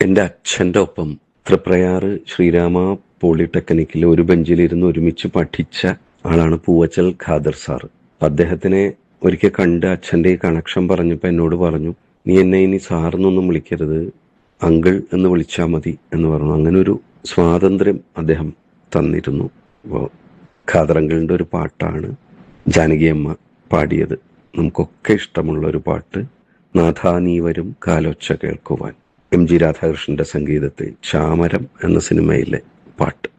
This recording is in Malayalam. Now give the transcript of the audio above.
എൻ്റെ അച്ഛൻ്റെ ഒപ്പം തൃപ്രയാറ് ശ്രീരാമ പോളിടെക്നിക്കിൽ ഒരു ബെഞ്ചിലിരുന്ന് ഒരുമിച്ച് പഠിച്ച ആളാണ് പൂവച്ചൽ ഖാദർ സാറ്. അദ്ദേഹത്തിനെ ഒരിക്കൽ കണ്ട് അച്ഛൻ്റെ ഈ കണക്ഷൻ പറഞ്ഞപ്പോൾ എന്നോട് പറഞ്ഞു, നീ എന്നെ ഇനി സാറെന്നൊന്നും വിളിക്കരുത്, അങ്കിൾ എന്ന് വിളിച്ചാൽ മതി എന്ന് പറഞ്ഞു. അങ്ങനെ ഒരു സ്വാതന്ത്ര്യം അദ്ദേഹം തന്നിരുന്നു. അപ്പോൾ ഖാദർ അങ്കിളിൻ്റെ ഒരു പാട്ടാണ് ജാനകിയമ്മ പാടിയത്. നമുക്കൊക്കെ ഇഷ്ടമുള്ള ഒരു പാട്ട്, നാഥാ നീ വരും കാലൊച്ച കേൾക്കുവാൻ. എം ജി രാധാകൃഷ്ണന്റെ സംഗീതത്തിൽ ചാമരം എന്ന സിനിമയിലെ പാട്ട്.